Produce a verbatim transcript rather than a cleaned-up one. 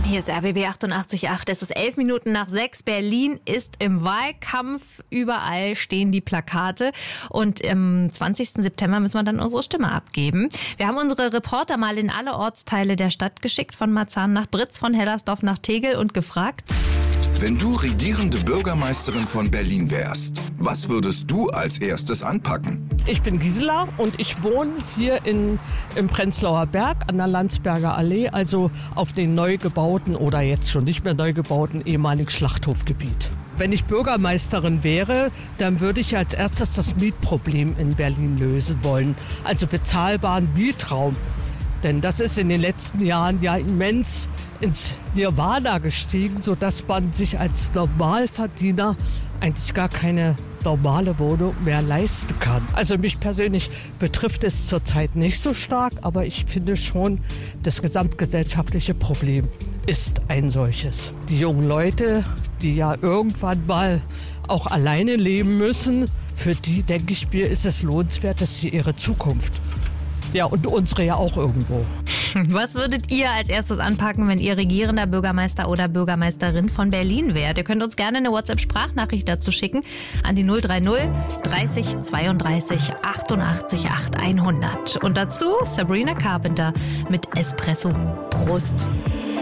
Hier ist R B B achtundachtzig Komma acht. Es ist elf Minuten nach sechs. Berlin ist im Wahlkampf. Überall stehen die Plakate. Und am zwanzigsten September müssen wir dann unsere Stimme abgeben. Wir haben unsere Reporter mal in alle Ortsteile der Stadt geschickt. Von Marzahn nach Britz, von Hellersdorf nach Tegel und gefragt: Wenn du regierende Bürgermeisterin von Berlin wärst, was würdest du als erstes anpacken? Ich bin Gisela und ich wohne hier in, im Prenzlauer Berg an der Landsberger Allee, also auf den neu gebauten oder jetzt schon nicht mehr neu gebauten ehemaligen Schlachthofgebiet. Wenn ich Bürgermeisterin wäre, dann würde ich als erstes das Mietproblem in Berlin lösen wollen, also bezahlbaren Mietraum. Denn das ist in den letzten Jahren ja immens ins Nirvana gestiegen, sodass man sich als Normalverdiener eigentlich gar keine normale Wohnung mehr leisten kann. Also mich persönlich betrifft es zurzeit nicht so stark, aber ich finde schon, das gesamtgesellschaftliche Problem ist ein solches. Die jungen Leute, die ja irgendwann mal auch alleine leben müssen, für die, denke ich mir, ist es lohnenswert, dass sie ihre Zukunft. Ja, und unsere ja auch irgendwo. Was würdet ihr als erstes anpacken, wenn ihr regierender Bürgermeister oder Bürgermeisterin von Berlin wärt? Ihr könnt uns gerne eine WhatsApp-Sprachnachricht dazu schicken an die null drei null dreißig zweiunddreißig achtundachtzig acht hundert. Und dazu Sabrina Carpenter mit Espresso. Prost!